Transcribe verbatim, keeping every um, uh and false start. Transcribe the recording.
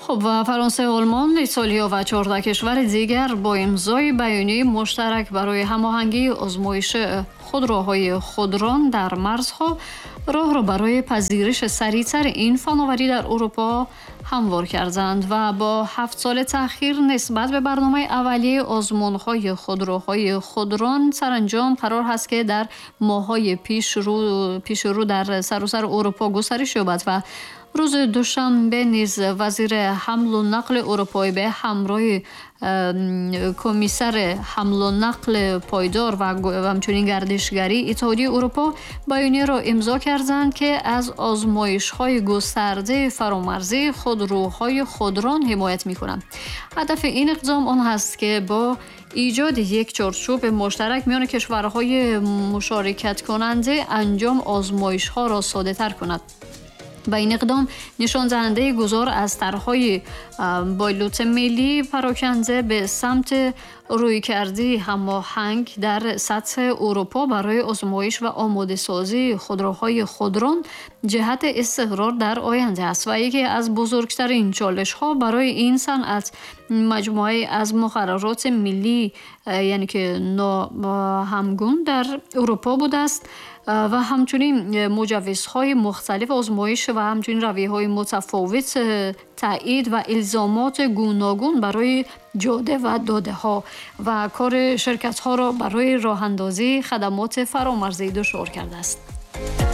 خب و فرانسه، آلمان، ایتالیا و چهارده کشور دیگر با امضای بیانیه مشترک برای هماهنگی آزمایش خودروهای خودران در مرزها راه را برای پذیرش سریعتر این فناوری در اروپا هموار کردند و با هفت سال تأخیر نسبت به برنامه اولیه آزمون‌های خودروهای خودران سرانجام قرار هست که در ماه‌های پیش رو پیش رو در سراسر اروپا گسترش یابد و روز دوشنبه نیز وزیر حمل و نقل اروپایی به همراه کمیسر حمل و نقل پایدار و همچنین گردشگری اتحادیه اروپا بیانیه را امضا کردند که از آزمایش‌های گسترده فرامرزی خودروهای خودران حمایت می‌کنند. هدف این اقدام آن است که با ایجاد یک چارچوب مشترک میان کشورهای مشارکت کننده انجام آزمایش‌ها را ساده‌تر کند. و این اقدام نشان دهنده گذار از طرح‌های پایلوت ملی پراکنده به سمت رویکردی هماهنگ در سطح اروپا برای آزمایش و آماده سازی خودروهای خودران جهت استقرار در آینده است و یکی از بزرگترین چالش‌ها برای این صنعت مجموعه از مقررات ملی یعنی که ناهمگون در اروپا بوده است و همچنین مجوزهای مختلف آزمایش و همچنین رویه‌های متفاوت تایید و الزامات گوناگون برای جاده و داده ها و کار شرکت ها را برای راه اندازی خدمات فرامرزی دشوار کرده است.